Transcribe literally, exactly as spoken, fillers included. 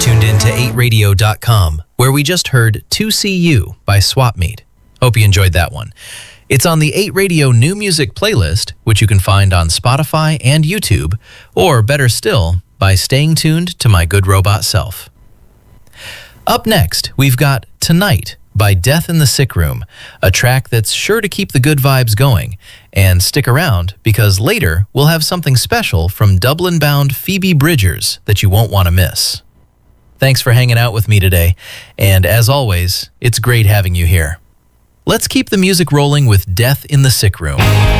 tuned in to eight radio dot com, where we just heard To See You by Swap Meet. Hope you enjoyed that one. It's on the eight Radio New Music playlist, which you can find on Spotify and YouTube, or better still, by staying tuned to my good robot self. Up next, we've got Tonight by Death in the Sick Room, a track that's sure to keep the good vibes going. And stick around, because later we'll have something special from Dublin-bound Phoebe Bridgers that you won't want to miss. Thanks for hanging out with me today, and as always, it's great having you here. Let's keep the music rolling with Death in the Sick Room.